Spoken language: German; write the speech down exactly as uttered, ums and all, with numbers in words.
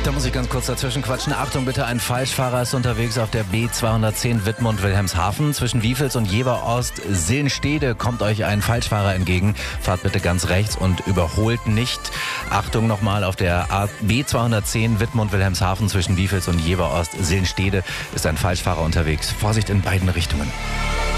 Da muss ich ganz kurz dazwischen quatschen. Achtung bitte, ein Falschfahrer ist unterwegs auf der B zweihundertzehn Wittmund-Wilhelmshaven. Zwischen Wiefels und Jever-Ost-Sillenstede kommt euch ein Falschfahrer entgegen. Fahrt bitte ganz rechts und überholt nicht. Achtung nochmal, auf der B zweihundertzehn Wittmund-Wilhelmshaven zwischen Wiefels und Jever-Ost-Sillenstede ist ein Falschfahrer unterwegs. Vorsicht in beiden Richtungen.